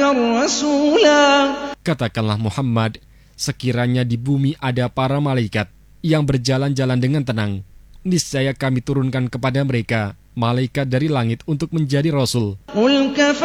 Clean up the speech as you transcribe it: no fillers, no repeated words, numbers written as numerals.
رسولا. Katakanlah Muhammad, sekiranya di bumi ada para malaikat yang berjalan-jalan dengan tenang, niscaya kami turunkan kepada mereka malaikat dari langit untuk menjadi rasul. قل كفى